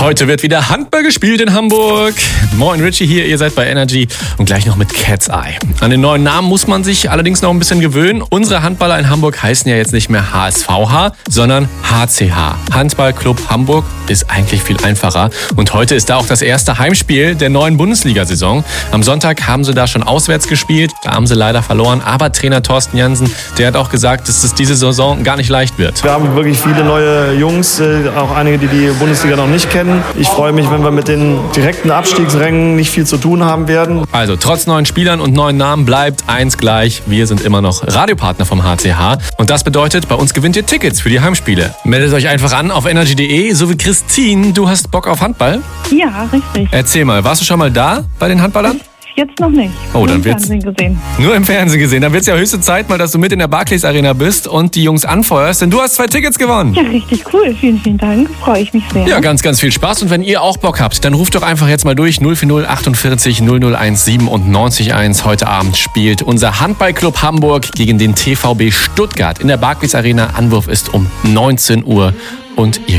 Heute wird wieder Handball gespielt in Hamburg. Moin Richie hier, ihr seid bei Energy und gleich noch mit Cat's Eye. An den neuen Namen muss man sich allerdings noch ein bisschen gewöhnen. Unsere Handballer in Hamburg heißen ja jetzt nicht mehr HSVH, sondern HCH. Handballclub Hamburg ist eigentlich viel einfacher. Und heute ist da auch das erste Heimspiel der neuen Bundesliga-Saison. Am Sonntag haben sie da schon auswärts gespielt. Da haben sie leider verloren. Aber Trainer Thorsten Jansen, der hat auch gesagt, dass es diese Saison gar nicht leicht wird. Wir haben wirklich viele neue Jungs, auch einige, die die Bundesliga noch nicht kennen. Ich freue mich, wenn wir mit den direkten Abstiegsrängen nicht viel zu tun haben werden. Also trotz neuen Spielern und neuen Namen bleibt eins gleich. Wir sind immer noch Radiopartner vom HCH. Und das bedeutet, bei uns gewinnt ihr Tickets für die Heimspiele. Meldet euch einfach an auf energy.de. So wie Christine, du hast Bock auf Handball? Ja, richtig. Erzähl mal, warst du schon mal da bei den Handballern? Jetzt noch nicht. Oh, dann Nur im wird's Fernsehen gesehen. Nur im Fernsehen gesehen. Dann wird es ja höchste Zeit mal, dass du mit in der Barclays Arena bist und die Jungs anfeuerst, denn du hast 2 Tickets gewonnen. Ja, richtig cool. Vielen, vielen Dank. Freue ich mich sehr. Ja, ganz, ganz viel Spaß. Und wenn ihr auch Bock habt, dann ruft doch einfach jetzt mal durch 040 48 0017 und 90 Heute Abend spielt unser Handballclub Hamburg gegen den TVB Stuttgart in der Barclays Arena. Anwurf ist um 19 Uhr und ihr